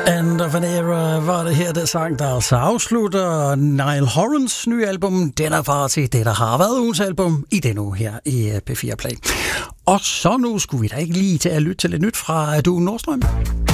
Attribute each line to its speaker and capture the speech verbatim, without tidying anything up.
Speaker 1: End of an Era var det her, det sang, der altså afslutter Niall Horans nye album Dinner Party, det der har været ugens album i denne uge her i P fire Play. Og så nu skulle vi da ikke lige til at lytte til lidt nyt fra Due Nordstrøm.